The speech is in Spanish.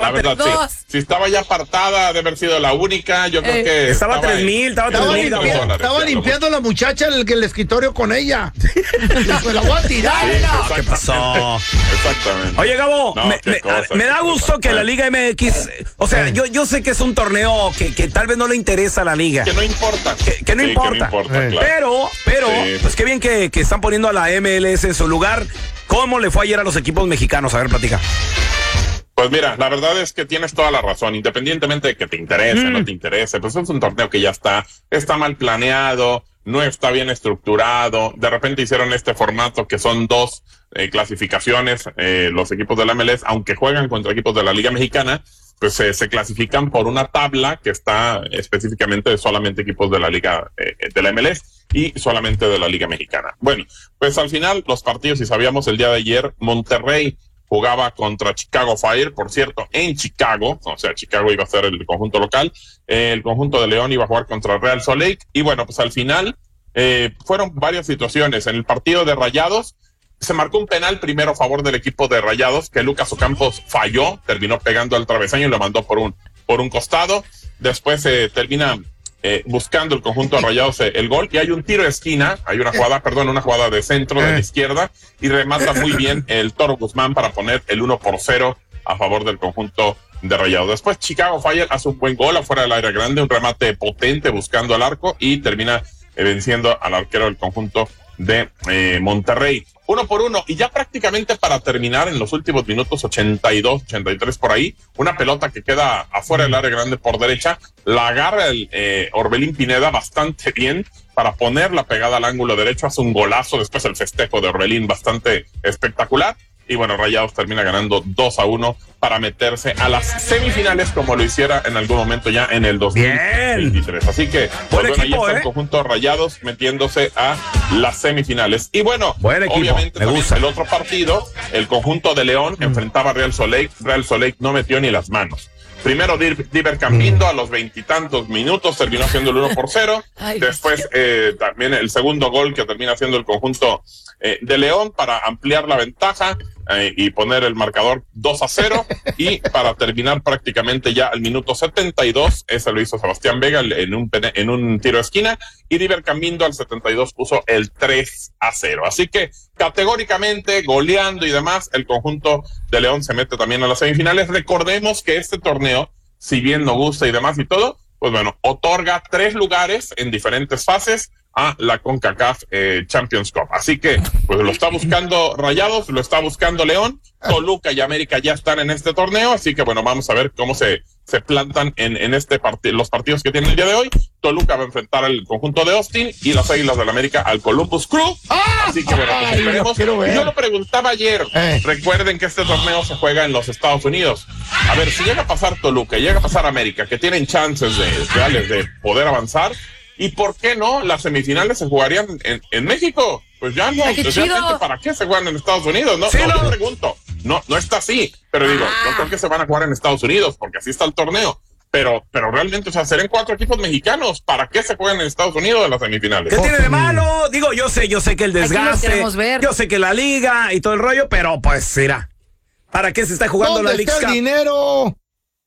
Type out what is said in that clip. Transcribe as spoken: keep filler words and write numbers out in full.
la verdad, dos. sí. Si estaba ya apartada de haber sido la única, yo creo Eh. que... Estaba tres mil, estaba tres Estaba, mil. limpia- dólares, estaba ya, limpiando la muchacha el, el escritorio con ella. Pues la voy a tirar. Sí, ¿no? ¿Qué pasó? Exactamente. Oye, Gabo, No, me, qué me- cosa, me da qué gusto cosa. que la Liga M X, o sea, Eh. yo, yo sé que es un torneo que, que tal vez no le interesa a la Liga. Que no importa. Que, que no Sí, importa. Eh. claro. Pero, pero, Sí. pues qué bien que, que están poniendo a la M L S en su lugar. ¿Cómo le fue ayer a los equipos mexicanos? A ver, platica. Pues mira, la verdad es que tienes toda la razón, independientemente de que te interese, Mm. no te interese, pues es un torneo que ya está, está mal planeado, no está bien estructurado, de repente hicieron este formato que son dos eh, clasificaciones, eh, los equipos de la M L S, aunque juegan contra equipos de la Liga Mexicana, pues eh, se clasifican por una tabla que está específicamente de solamente equipos de la Liga eh, de la M L S y solamente de la Liga Mexicana. Bueno, pues al final los partidos, si sabíamos el día de ayer, Monterrey jugaba contra Chicago Fire, por cierto, en Chicago, o sea, Chicago iba a ser el conjunto local, eh, el conjunto de León iba a jugar contra Real Salt Lake, y bueno, pues al final eh, fueron varias situaciones. En el partido de Rayados se marcó un penal primero a favor del equipo de Rayados, que Lucas Ocampos falló, terminó pegando al travesaño y lo mandó por un, por un costado. Después se eh, termina eh, buscando el conjunto de Rayados eh, el gol, y hay un tiro de esquina, hay una jugada, perdón, una jugada de centro de la izquierda, y remata muy bien el Toro Guzmán para poner el uno por cero a favor del conjunto de Rayados. Después Chicago Fire hace un buen gol afuera del área grande, un remate potente buscando el arco, y termina eh, venciendo al arquero del conjunto de eh, Monterrey. Uno por uno, y ya prácticamente para terminar en los últimos minutos, ochenta y dos, ochenta y tres por ahí, una pelota que queda afuera del área grande por derecha, la agarra el eh, Orbelín Pineda bastante bien para ponerla pegada al ángulo derecho, hace un golazo, después el festejo de Orbelín bastante espectacular, y bueno, Rayados termina ganando dos a uno para meterse a las semifinales como lo hiciera en algún momento ya en el dos mil veintitrés. Así que, pues, bueno, equipo, ahí está ¿eh? el conjunto Rayados metiéndose a las semifinales. Y bueno, Buen equipo, obviamente me también gusta. el otro partido, el conjunto de León Mm. enfrentaba a Real Salt Lake. Real Salt Lake no metió ni las manos. Primero Dir- Diver Campindo Mm. a los veintitantos minutos terminó haciendo el uno por cero. Ay, Después eh, también el segundo gol que termina haciendo el conjunto eh, de León para ampliar la ventaja eh, y poner el marcador dos a cero. Y para terminar prácticamente ya al minuto setenta y dos, ese lo hizo Sebastián Vega en un, pene- en un tiro de esquina. Y Diver Campindo al setenta y dos puso el tres a cero. Así que categóricamente, goleando y demás, el conjunto de León se mete también a las semifinales. Recordemos que este torneo, si bien no gusta y demás y todo, pues bueno, otorga tres lugares en diferentes fases a la CONCACAF eh, Champions Cup. Así que, pues lo está buscando Rayados, lo está buscando León, Toluca y América ya están en este torneo, así que bueno, vamos a ver cómo se, se plantan en, en este partido, los partidos que tienen el día de hoy. Toluca va a enfrentar al conjunto de Austin y las Águilas del América al Columbus Crew. Así que bueno, pues Ay, esperemos. lo quiero ver. Yo lo preguntaba ayer. Eh. Recuerden que este torneo se juega en los Estados Unidos. A ver, si llega a pasar Toluca, llega a pasar América, que tienen chances de, reales de poder avanzar, ¿y por qué no las semifinales se jugarían en, en México? Pues ya no, Ay, qué realmente, chido. ¿para qué se juegan en Estados Unidos? No, Sí, no, no. yo pregunto. No, no está así, pero digo, Ah. no creo que se van a jugar en Estados Unidos, porque así está el torneo. Pero, pero realmente, o sea, serán cuatro equipos mexicanos. ¿Para qué se juegan en Estados Unidos en las semifinales? ¿Qué tiene de malo? Digo, yo sé, yo sé que el Aquí los desgaste, queremos ver. yo sé que la liga y todo el rollo, pero pues mira, ¿para qué se está jugando la ¿Dónde Leagues está el Cup? dinero?